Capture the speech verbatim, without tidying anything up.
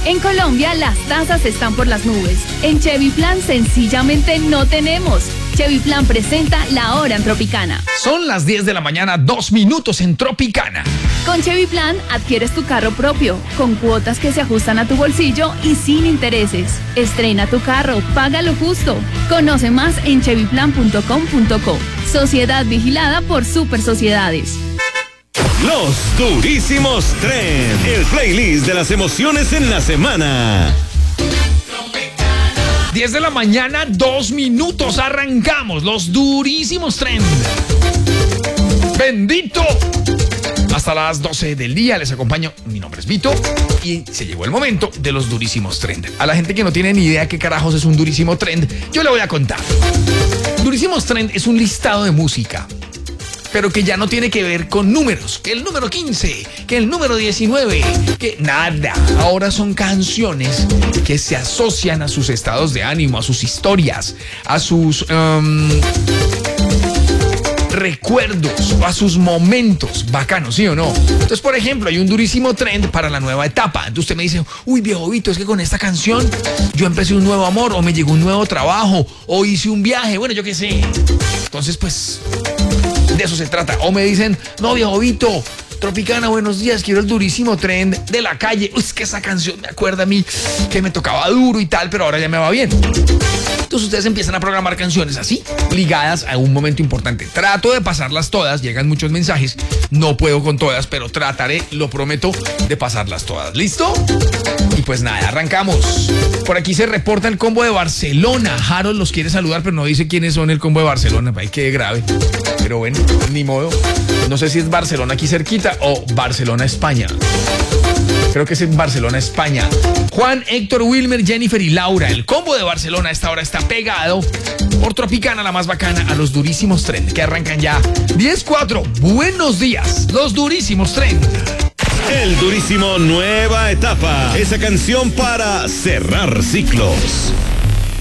En Colombia las tasas están por las nubes. En Chevy Plan sencillamente no tenemos. Chevy Plan presenta La Hora en Tropicana. Son las diez de la mañana, dos minutos en Tropicana. Con Chevy Plan adquieres tu carro propio, con cuotas que se ajustan a tu bolsillo y sin intereses. Estrena tu carro, paga lo justo. Conoce más en chevy plan punto com punto co. Sociedad vigilada por Super Sociedades. Los Durísimos Trend, el playlist de las emociones en la semana. diez de la mañana, dos minutos, arrancamos los Durísimos Trend. Bendito. Hasta las doce del día les acompaño, mi nombre es Vito y se llegó el momento de los Durísimos Trend. A la gente que no tiene ni idea qué carajos es un Durísimo Trend, yo le voy a contar. Durísimos Trend es un listado de música, pero que ya no tiene que ver con números, que el número quince, que el número diecinueve, que nada. Ahora son canciones que se asocian a sus estados de ánimo, a sus historias, a sus um, recuerdos, a sus momentos bacanos, ¿sí o no? Entonces, por ejemplo, hay un Durísimo Trend para la nueva etapa. Entonces usted me dice, uy, viejo Vito, es que con esta canción yo empecé un nuevo amor, o me llegó un nuevo trabajo, o hice un viaje, bueno, yo qué sé. Entonces, pues, de eso se trata. O me dicen, no, viejo Vito, Tropicana, buenos días, quiero el Durísimo Trend de La Calle. Uy, es que esa canción me acuerda a mí que me tocaba duro y tal, pero ahora ya me va bien. Entonces ustedes empiezan a programar canciones así, ligadas a un momento importante. Trato de pasarlas todas, llegan muchos mensajes, no puedo con todas, pero trataré, lo prometo, de pasarlas todas. ¿Listo? Y pues nada, arrancamos. Por aquí se reporta el combo de Barcelona. Harold los quiere saludar, pero no dice quiénes son el combo de Barcelona. Ay, qué grave. Pero bueno, ni modo. No sé si es Barcelona aquí cerquita o Barcelona, España. Creo que es en Barcelona, España. Juan, Héctor, Wilmer, Jennifer y Laura. El combo de Barcelona a esta hora está pegado por Tropicana, la más bacana, a los Durísimos Trend, que arrancan ya diez cuatro. Buenos días, los Durísimos Trend. El Durísimo Nueva Etapa. Esa canción para cerrar ciclos.